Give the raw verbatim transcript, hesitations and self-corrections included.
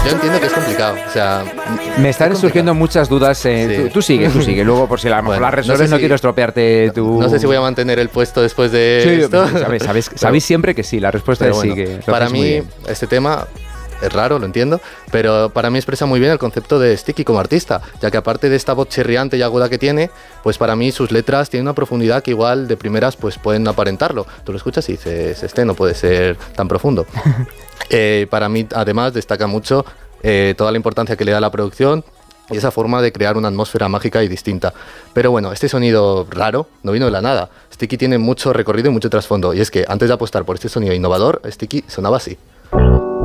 yo entiendo que es complicado. O sea, me están surgiendo muchas dudas. Eh, sí. tú, tú sigue, tú sigue. Luego, por si a lo mejor bueno, las resuelves, no, sé si, no quiero estropearte tu... No sé si voy a mantener el puesto después de sí, esto. Sabéis, sabéis, sabéis siempre que sí, la respuesta es bueno, sí. Que para mí, este tema... Es raro, lo entiendo, pero para mí expresa muy bien el concepto de Sticky como artista, ya que aparte de esta voz chirriante y aguda que tiene, pues para mí sus letras tienen una profundidad que igual de primeras pues pueden aparentarlo. Tú lo escuchas y dices, este no puede ser tan profundo. eh, para mí, además, destaca mucho eh, toda la importancia que le da la producción y esa forma de crear una atmósfera mágica y distinta. Pero bueno, este sonido raro no vino de la nada. Sticky tiene mucho recorrido y mucho trasfondo, y es que antes de apostar por este sonido innovador, Sticky sonaba así.